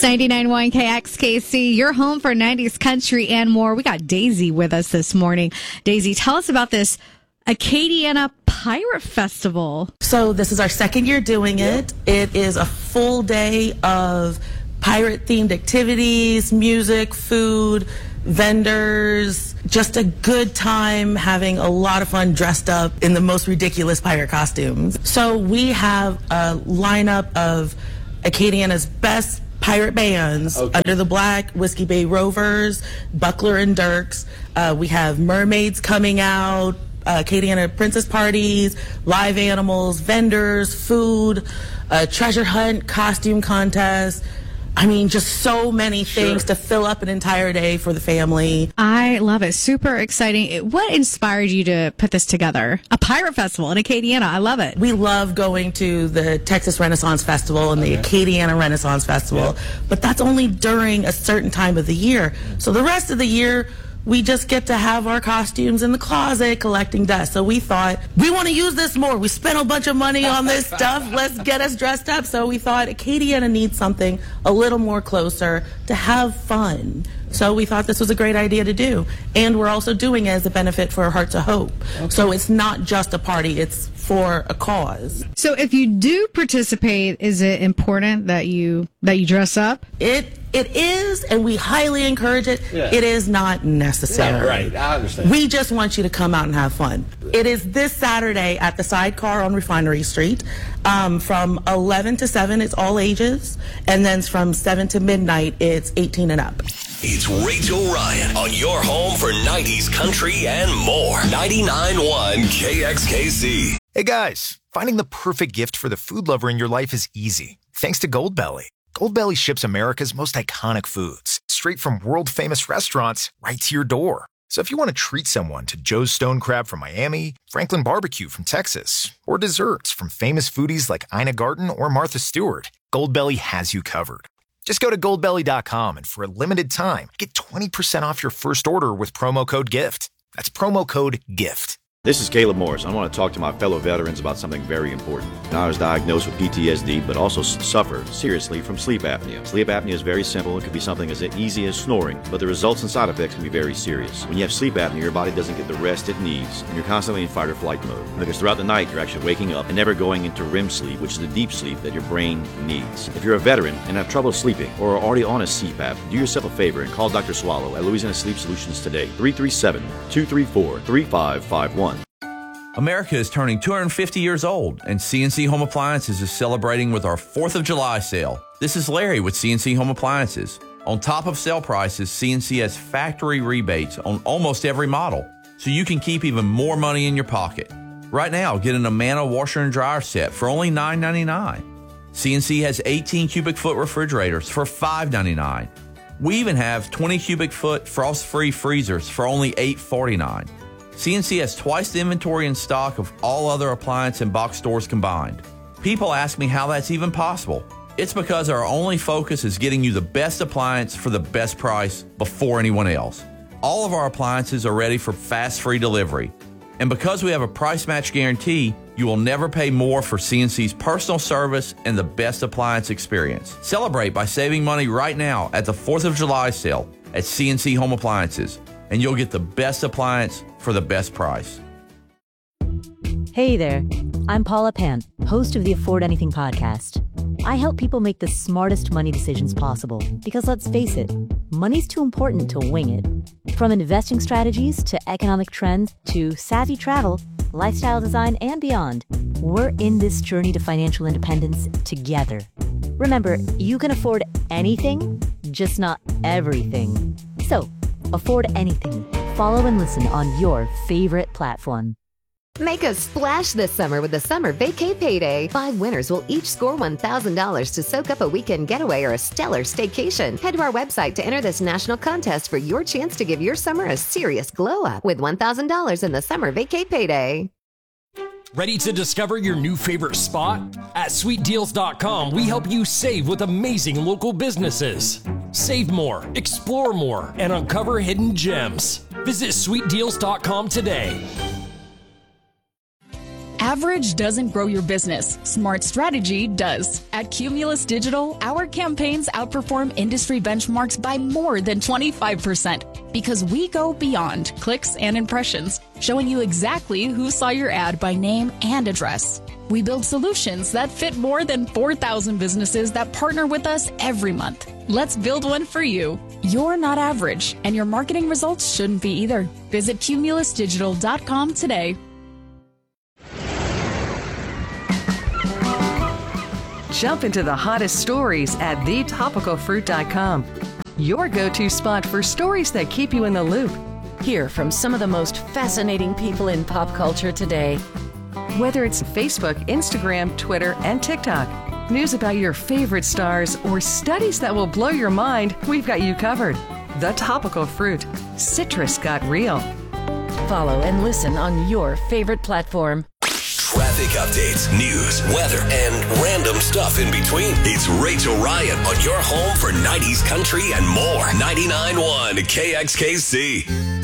It's 99.1 KXKC, your home for 90s country and more. We got Daisy with us this morning. Daisy, tell us about this Acadiana Pirate Festival. So this is our second year doing it. It is a full day of pirate-themed activities, music, food, vendors, just a good time having a lot of fun dressed up in the most ridiculous pirate costumes. So we have a lineup of Acadiana's best pirate bands under the Black, Whiskey Bay Rovers, Buckler and Dirks. We have mermaids coming out, Acadiana princess parties, live animals, vendors, food, treasure hunt, costume contest. I mean, just so many things to fill up an entire day for the family. I love it. Super exciting. What inspired you to put this together? A pirate festival in Acadiana. I love it. We love going to the Texas Renaissance Festival and the Acadiana Renaissance Festival, but that's only during a certain time of the year. So the rest of the year, we just get to have our costumes in the closet collecting dust. So we thought, we want to use this more. We spent a bunch of money on this stuff. Let's get us dressed up. So we thought Acadiana needs something a little more closer to have fun. So we thought this was a great idea to do. And we're also doing it as a benefit for Hearts of Hope. So it's not just a party, it's for a cause. So if you do participate, is it important that you dress up? It is, and we highly encourage it. It is not necessary. Right, I understand. We just want you to come out and have fun. It is this Saturday at the Sidecar on Refinery Street. From 11 to 7, it's all ages. And then from 7 to midnight, it's 18 and up. It's Rachel Ryan on your home for 90s country and more. 99.1 KXKC. Hey guys, finding the perfect gift for the food lover in your life is easy. Thanks to Goldbelly. Goldbelly ships America's most iconic foods straight from world-famous restaurants right to your door. So if you want to treat someone to Joe's Stone Crab from Miami, Franklin Barbecue from Texas, or desserts from famous foodies like Ina Garten or Martha Stewart, Goldbelly has you covered. Just go to goldbelly.com and for a limited time, get 20% off your first order with promo code GIFT. That's promo code GIFT. This is Caleb Morris. I want to talk to my fellow veterans about something very important. I was diagnosed with PTSD, but also suffer seriously from sleep apnea. Sleep apnea is very simple. It could be something as easy as snoring, but the results and side effects can be very serious. When you have sleep apnea, your body doesn't get the rest it needs, and you're constantly in fight or flight mode. Because throughout the night, you're actually waking up and never going into REM sleep, which is the deep sleep that your brain needs. If you're a veteran and have trouble sleeping or are already on a CPAP, do yourself a favor and call Dr. Swallow at Louisiana Sleep Solutions today, 337-234-3551. America is turning 250 years old, and CNC Home Appliances is celebrating with our 4th of July sale. This is Larry with CNC Home Appliances. On top of sale prices, CNC has factory rebates on almost every model, so you can keep even more money in your pocket. Right now, get an Amana washer and dryer set for only $9.99. CNC has 18 cubic foot refrigerators for $5.99. We even have 20 cubic foot frost-free freezers for only $8.49. CNC has twice the inventory in stock of all other appliance and box stores combined. People ask me how that's even possible. It's because our only focus is getting you the best appliance for the best price before anyone else. All of our appliances are ready for fast free delivery. And because we have a price match guarantee, you will never pay more for CNC's personal service and the best appliance experience. Celebrate by saving money right now at the 4th of July sale at CNC Home Appliances, and you'll get the best appliance for the best price. Hey there, I'm Paula Pant, host of the Afford Anything podcast. I help people make the smartest money decisions possible because let's face it, money's too important to wing it. From investing strategies to economic trends to savvy travel, lifestyle design, and beyond, we're in this journey to financial independence together. Remember, you can afford anything, just not everything. So, afford anything. Follow and listen on your favorite platform. Make a splash this summer with the Summer Vacay Payday. 5 winners will each score $1,000 to soak up a weekend getaway or a stellar staycation. Head to our website to enter this national contest for your chance to give your summer a serious glow up with $1,000 in the Summer Vacay Payday. Ready to discover your new favorite spot? At SweetDeals.com, we help you save with amazing local businesses. Save more, explore more, and uncover hidden gems. Visit SweetDeals.com today. Average doesn't grow your business. Smart strategy does. At Cumulus Digital, our campaigns outperform industry benchmarks by more than 25% because we go beyond clicks and impressions, showing you exactly who saw your ad by name and address. We build solutions that fit more than 4,000 businesses that partner with us every month. Let's build one for you. You're not average, and your marketing results shouldn't be either. Visit cumulusdigital.com today. Jump into the hottest stories at thetopicalfruit.com. Your go-to spot for stories that keep you in the loop. Hear from some of the most fascinating people in pop culture today. Whether it's Facebook, Instagram, Twitter, and TikTok, news about your favorite stars, or studies that will blow your mind, we've got you covered. The Topical Fruit. Citrus got real. Follow and listen on your favorite platform. Traffic updates, news, weather, and random stuff in between. It's Rachel Ryan on your home for 90s country and more. 99.1 KXKC.